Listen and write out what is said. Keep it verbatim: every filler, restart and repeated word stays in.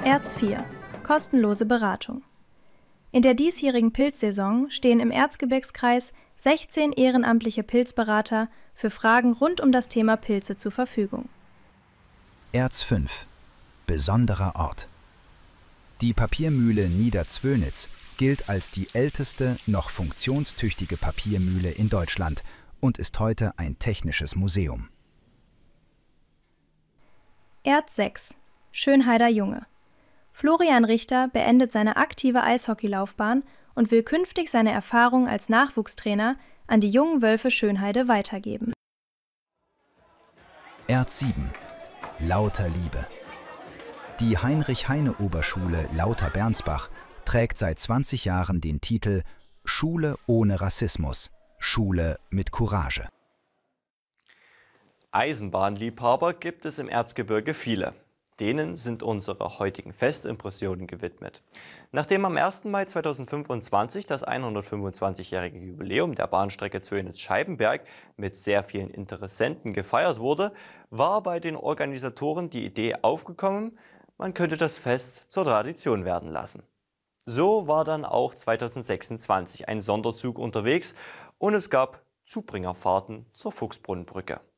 Erz vier – Kostenlose Beratung. In der diesjährigen Pilzsaison stehen im Erzgebirgskreis sechzehn ehrenamtliche Pilzberater für Fragen rund um das Thema Pilze zur Verfügung. Erz fünf – Besonderer Ort. Die Papiermühle Niederzwönitz gilt als die älteste noch funktionstüchtige Papiermühle in Deutschland und ist heute ein technisches Museum. Erz sechs – Schönheider Junge. Florian Richter beendet seine aktive Eishockeylaufbahn und will künftig seine Erfahrung als Nachwuchstrainer an die jungen Wölfe Schönheide weitergeben. Erz sieben – Lauter Liebe. Die Heinrich-Heine-Oberschule Lauter-Bernsbach trägt seit zwanzig Jahren den Titel Schule ohne Rassismus – Schule mit Courage. Eisenbahnliebhaber gibt es im Erzgebirge viele. Denen sind unsere heutigen Festimpressionen gewidmet. Nachdem am ersten Mai zweitausendfünfundzwanzig das hundertfünfundzwanzigjährige Jubiläum der Bahnstrecke Zwönitz-Scheibenberg mit sehr vielen Interessenten gefeiert wurde, war bei den Organisatoren die Idee aufgekommen, man könnte das Fest zur Tradition werden lassen. So war dann auch zweitausendsechsundzwanzig ein Sonderzug unterwegs und es gab Zubringerfahrten zur Fuchsbrunnenbrücke.